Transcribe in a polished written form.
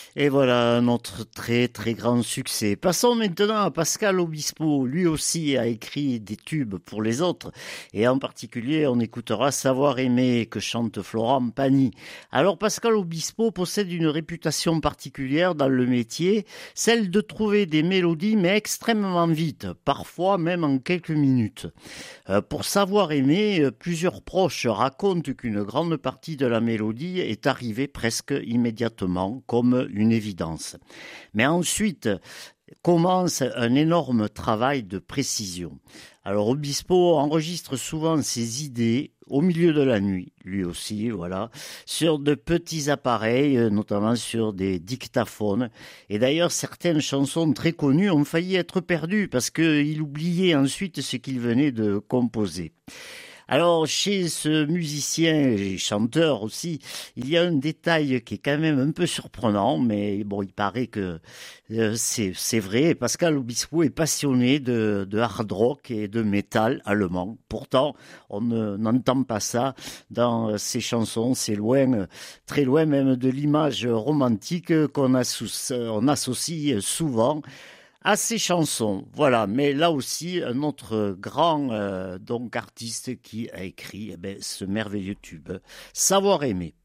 Et voilà notre très très grand succès. Passons maintenant à Pascal Obispo. Lui aussi a écrit des tubes pour les autres. Et en particulier, on écoutera Savoir aimer que chante Florent Pagny. Alors Pascal Obispo possède une réputation particulière dans le métier, celle de trouver des mélodies mais extrêmement vite, parfois même en quelques minutes. Pour Savoir aimer, plusieurs proches racontent qu'une grande partie de la mélodie est arrivée presque immédiatement, comme une évidence. Mais ensuite commence un énorme travail de précision. Alors Obispo enregistre souvent ses idées au milieu de la nuit, lui aussi, voilà, sur de petits appareils, notamment sur des dictaphones. Et d'ailleurs, certaines chansons très connues ont failli être perdues parce qu'il oubliait ensuite ce qu'il venait de composer. Alors, chez ce musicien et chanteur aussi, il y a un détail qui est quand même un peu surprenant, mais bon, il paraît que c'est vrai. Pascal Obispo est passionné de hard rock et de métal allemand. Pourtant, n'entend pas ça dans ses chansons. C'est loin, très loin même de l'image romantique on associe souvent à ses chansons. Voilà, mais là aussi, un autre grand donc artiste qui a écrit ce merveilleux tube, Savoir aimer.